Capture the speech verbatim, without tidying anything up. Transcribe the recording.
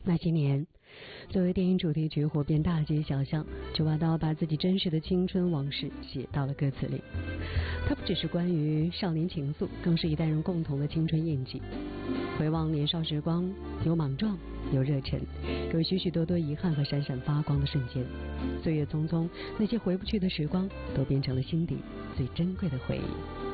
那些年，作为电影主题曲火遍大街小巷，九把刀把自己真实的青春往事写到了歌词里。它不只是关于少年情愫，更是一代人共同的青春印记。回望年少时光，有莽撞，有热忱，有许许多多遗憾和闪闪发光的瞬间。岁月匆匆，那些回不去的时光，都变成了心底最珍贵的回忆。